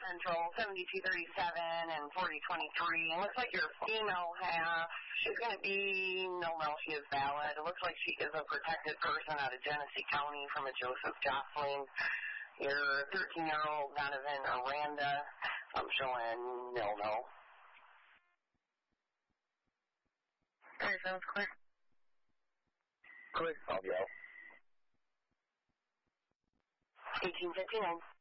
Central, 7237 and 4023. It looks like your female half, she's going to be, no, she is valid. It looks like she is a protected person out of Genesee County from a Joseph Jocelyn. Your 13-year-old Donovan Aranda, I'm showing no. Okay, sounds clear. Clear. I'll be out. 1859.